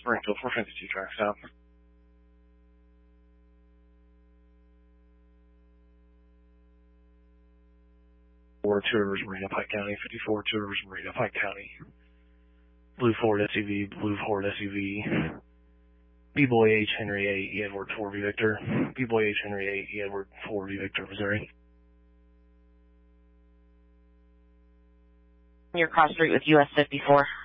Springfield 452 track stop. 4 Two Rivers Marina, Pike County, 54 Two Rivers Marina, Pike County. Blue Ford SUV, Blue Ford SUV. B-Boy H. Henry 8, E. Edward 4V Victor. B-Boy H. Henry 8, E. Edward 4V Victor, Missouri. You're cross street with US 54.